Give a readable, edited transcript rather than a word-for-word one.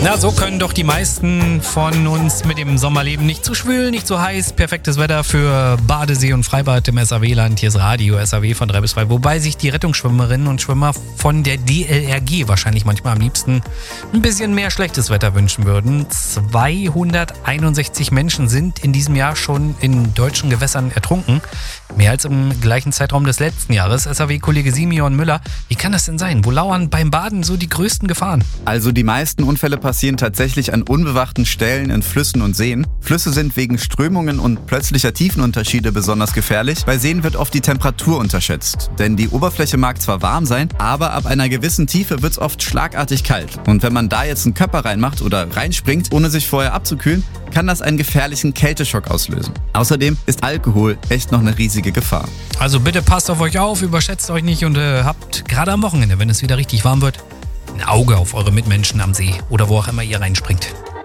Na, so können doch die meisten von uns mit dem Sommer leben. Nicht zu schwül, nicht zu heiß. Perfektes Wetter für Badesee und Freibad im SAW-Land. Hier ist Radio SAW von 3 bis 2. Wobei sich die Rettungsschwimmerinnen und Schwimmer von der DLRG wahrscheinlich manchmal am liebsten ein bisschen mehr schlechtes Wetter wünschen würden. 261 Menschen sind in diesem Jahr schon in deutschen Gewässern ertrunken. Mehr als im gleichen Zeitraum des letzten Jahres. SAW-Kollege Simeon Müller, wie kann das denn sein? Wo lauern beim Baden so die größten Gefahren? Also die meisten Unfälle passieren tatsächlich an unbewachten Stellen in Flüssen und Seen. Flüsse sind wegen Strömungen und plötzlicher Tiefenunterschiede besonders gefährlich. Bei Seen wird oft die Temperatur unterschätzt. Denn die Oberfläche mag zwar warm sein, aber ab einer gewissen Tiefe wird es oft schlagartig kalt. Und wenn man da jetzt einen Körper reinmacht oder reinspringt, ohne sich vorher abzukühlen, kann das einen gefährlichen Kälteschock auslösen. Außerdem ist Alkohol echt noch eine riesige Gefahr. Also bitte passt auf euch auf, überschätzt euch nicht und habt gerade am Wochenende, wenn es wieder richtig warm wird, ein Auge auf eure Mitmenschen am See oder wo auch immer ihr reinspringt.